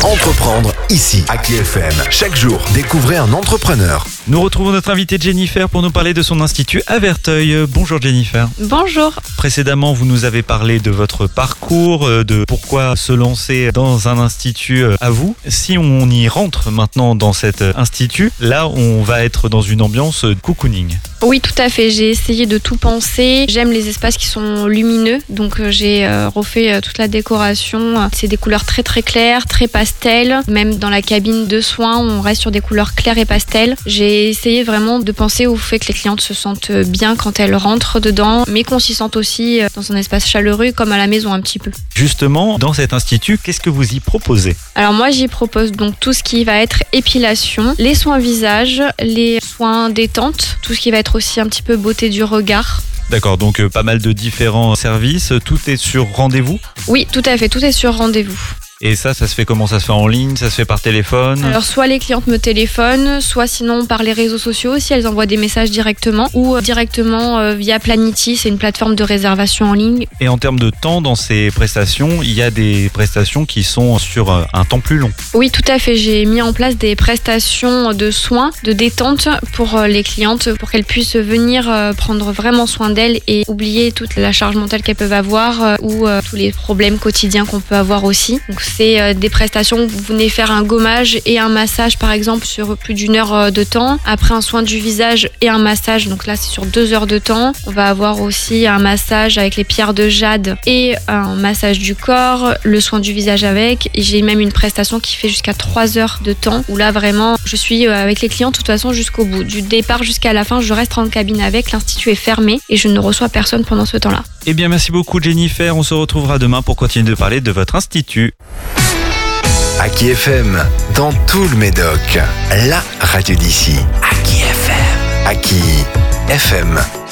Entreprendre ici, à KFM. Chaque jour, découvrez un entrepreneur. Nous retrouvons notre invitée Jennifer pour nous parler de son institut à Verteuil. Bonjour Jennifer. Bonjour. Précédemment, vous nous avez parlé de votre parcours, de pourquoi se lancer dans un institut à vous. Si on y rentre maintenant dans cet institut, là on va être dans une ambiance cocooning. Oui, tout à fait. J'ai essayé de tout penser. J'aime les espaces qui sont lumineux, donc j'ai refait toute la décoration. C'est des couleurs très très claires, très pastel. Même dans la cabine de soins, on reste sur des couleurs claires et pastel. J'ai essayé vraiment de penser au fait que les clientes se sentent bien quand elles rentrent dedans, mais qu'on s'y sente aussi dans un espace chaleureux comme à la maison un petit peu. Justement, dans cet institut, qu'est-ce que vous y proposez ? Alors moi, j'y propose donc tout ce qui va être épilation, les soins visage, les soins détente, tout ce qui va être aussi un petit peu beauté du regard. D'accord, donc pas mal de différents services. Tout est sur rendez-vous ? Oui, tout à fait, tout est sur rendez-vous. Et ça se fait comment ? Ça se fait en ligne ? Ça se fait par téléphone ? Alors soit les clientes me téléphonent, soit sinon par les réseaux sociaux si elles envoient des messages directement ou directement via Planity, c'est une plateforme de réservation en ligne. Et en termes de temps dans ces prestations, il y a des prestations qui sont sur un temps plus long. Oui, tout à fait. J'ai mis en place des prestations de soins, de détente pour les clientes pour qu'elles puissent venir prendre vraiment soin d'elles et oublier toute la charge mentale qu'elles peuvent avoir ou tous les problèmes quotidiens qu'on peut avoir aussi. Donc c'est des prestations où vous venez faire un gommage et un massage par exemple sur plus d'1 heure de temps. Après un soin du visage et un massage, donc là c'est sur 2 heures de temps. On va avoir aussi un massage avec les pierres de jade et un massage du corps, le soin du visage avec. Et j'ai même une prestation qui fait jusqu'à 3 heures de temps où là vraiment je suis avec les clients de toute façon jusqu'au bout. Du départ jusqu'à la fin, je reste en cabine avec, l'institut est fermé et je ne reçois personne pendant ce temps-là. Eh bien merci beaucoup Jennifer, on se retrouvera demain pour continuer de parler de votre institut. À KFM, dans tout le Médoc, la radio d'ici. À KFM. À KFM.